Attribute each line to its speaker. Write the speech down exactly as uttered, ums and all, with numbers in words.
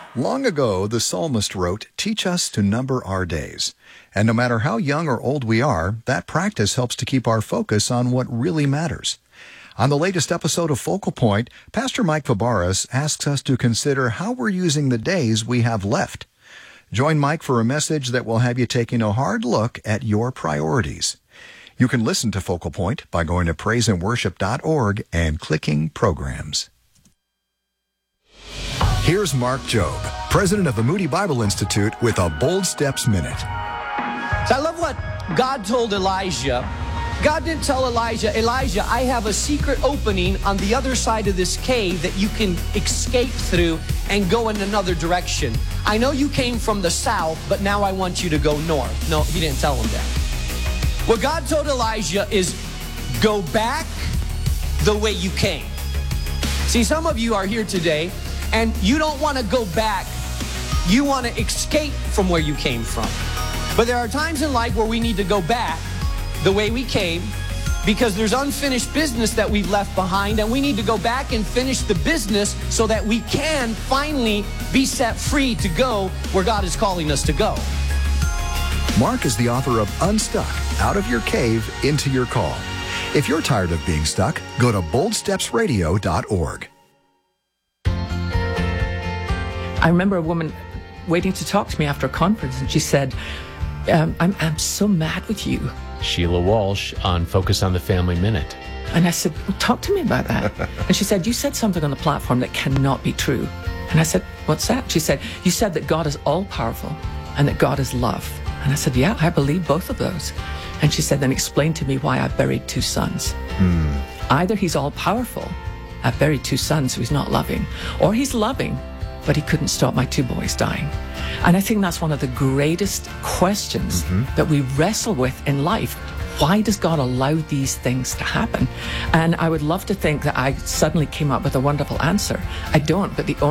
Speaker 1: Long ago, the psalmist wrote, "Teach us to number our days." And no matter how young or old we are, that practice helps to keep our focus on what really matters. On the latest episode of Focal Point, Pastor Mike Fabarez asks us to consider how we're using the days we have left. Join Mike for a message that will have you taking a hard look at your priorities. You can listen to Focal Point by going to praise and worship dot org and clicking Programs. Here's Mark Jobe, president of the Moody Bible Institute, with a Bold Steps Minute.
Speaker 2: So I love what God told Elijah. God didn't tell Elijah, Elijah, I have a secret opening on the other side of this cave that you can escape through and go in another direction. I know you came from the south, but now I want you to go north. No, he didn't tell him that. What God told Elijah is, go back the way you came. See, some of you are here today, and you don't want to go back. You want to escape from where you came from. But there are times in life where we need to go back the way we came because there's unfinished business that we've left behind, and we need to go back and finish the business so that we can finally be set free to go where God is calling us to go.
Speaker 1: Mark is the author of Unstuck, Out of Your Cave, Into Your Call. If you're tired of being stuck, go to bold steps radio dot org.
Speaker 3: I remember a woman waiting to talk to me after a conference, and she said, um, I'm, I'm so mad with you.
Speaker 4: Sheila Walsh on Focus on the Family Minute.
Speaker 3: And I said, well, talk to me about that. And she said, you said something on the platform that cannot be true. And I said, what's that? She said, you said that God is all-powerful and that God is love. And I said, yeah, I believe both of those. And she said, then explain to me why I buried two sons.
Speaker 1: Hmm.
Speaker 3: Either he's all-powerful, I buried two sons, so he's not loving, or he's loving, but he couldn't stop my two boys dying. And I think that's one of the greatest questions mm-hmm. that we wrestle with in life. Why does God allow these things to happen? And I would love to think that I suddenly came up with a wonderful answer. I don't, but the only